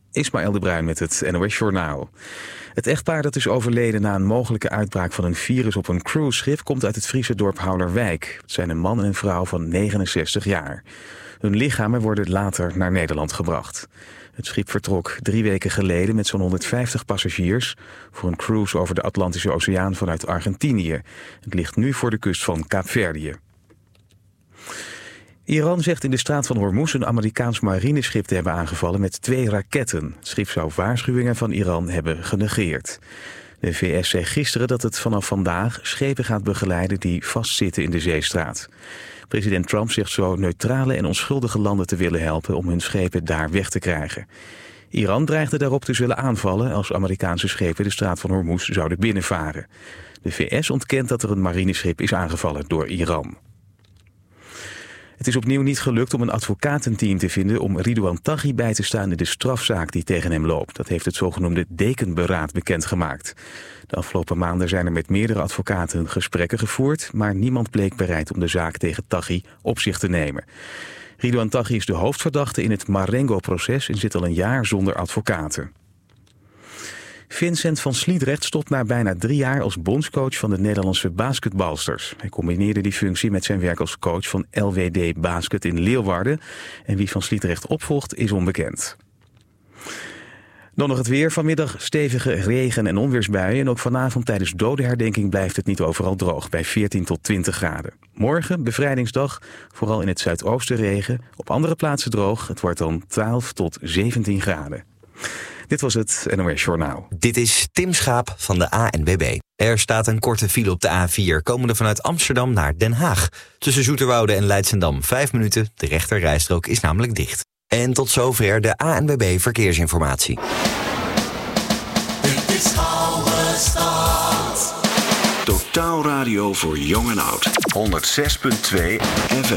Ismaël de Bruin met het NOS Journaal. Het echtpaar dat is overleden na een mogelijke uitbraak van een virus op een cruiseschip komt uit het Friese dorp Houderwijk. Het zijn een man en een vrouw van 69 jaar. Hun lichamen worden later naar Nederland gebracht. Het schip vertrok 3 weken geleden met zo'n 150 passagiers voor een cruise over de Atlantische Oceaan vanuit Argentinië. Het ligt nu voor de kust van Kaapverdië. Iran zegt in de straat van Hormuz een Amerikaans marineschip te hebben aangevallen met 2 raketten. Het schip zou waarschuwingen van Iran hebben genegeerd. De VS zei gisteren dat het vanaf vandaag schepen gaat begeleiden die vastzitten in de zeestraat. President Trump zegt zo neutrale en onschuldige landen te willen helpen om hun schepen daar weg te krijgen. Iran dreigde daarop te zullen aanvallen als Amerikaanse schepen de straat van Hormuz zouden binnenvaren. De VS ontkent dat er een marineschip is aangevallen door Iran. Het is opnieuw niet gelukt om een advocatenteam te vinden om Ridouan Taghi bij te staan in de strafzaak die tegen hem loopt. Dat heeft het zogenoemde Dekenberaad bekendgemaakt. De afgelopen maanden zijn er met meerdere advocaten gesprekken gevoerd, maar niemand bleek bereid om de zaak tegen Taghi op zich te nemen. Ridouan Taghi is de hoofdverdachte in het Marengo-proces en zit al een jaar zonder advocaten. Vincent van Sliedrecht stopt na bijna 3 jaar als bondscoach van de Nederlandse basketbalsters. Hij combineerde die functie met zijn werk als coach van LWD Basket in Leeuwarden. En wie van Sliedrecht opvolgt is onbekend. Dan nog het weer. Vanmiddag stevige regen- en onweersbuien. En ook vanavond tijdens dodenherdenking blijft het niet overal droog, bij 14 tot 20 graden. Morgen, bevrijdingsdag, vooral in het zuidoosten regen. Op andere plaatsen droog. Het wordt dan 12 tot 17 graden. Dit was het NOS Journaal. Dit is Tim Schaap van de ANWB. Er staat een korte file op de A4, komende vanuit Amsterdam naar Den Haag. Tussen Zoeterwoude en Leidschendam 5 minuten. De rechterrijstrook is namelijk dicht. En tot zover de ANWB Verkeersinformatie. Dit is Oude Stad. Totaal radio voor jong en oud. 106.2 FM.